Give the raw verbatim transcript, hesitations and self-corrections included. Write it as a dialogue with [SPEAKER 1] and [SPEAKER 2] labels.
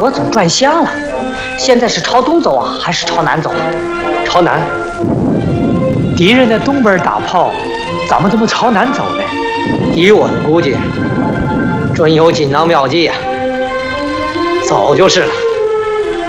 [SPEAKER 1] 我怎么转向了？现在是朝东走啊，还是朝南走？
[SPEAKER 2] 朝南。敌人在东边打炮，咱们怎么朝南走呢？
[SPEAKER 1] 依我的估计，准有锦囊妙计呀、啊。走就是了。